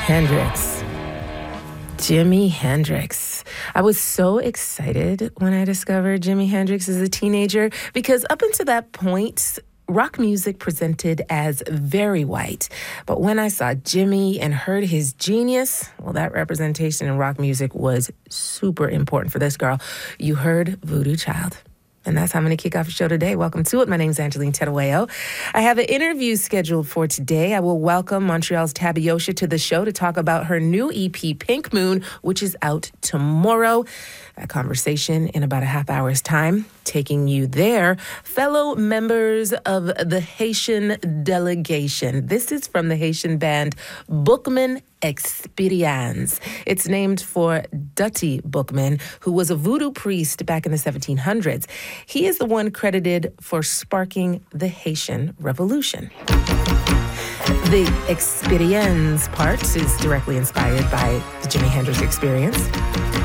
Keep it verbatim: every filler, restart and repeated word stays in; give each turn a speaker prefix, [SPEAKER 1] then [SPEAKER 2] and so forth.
[SPEAKER 1] Hendrix. Jimi Hendrix. I was so excited when I discovered Jimi Hendrix as a teenager because up until that point, rock music presented as very white. But when I saw Jimi and heard his genius, well, that representation in rock music was super important for this girl. You heard Voodoo Child. And that's how I'm going to kick off the show today. Welcome to it. My name is Angeline Terueo. I have an interview scheduled for today. I will welcome Montreal's Tabby Osha to the show to talk about her new E P, Pink Moon, which is out tomorrow. That conversation in about a half hour's time, taking you there. Fellow members of the Haitian delegation. This is from the Haitian band Boukman Experience. It's named for Dutty Boukman, who was a voodoo priest back in the seventeen hundreds. He is the one credited for sparking the Haitian Revolution. The experience part is directly inspired by the Jimi Hendrix experience.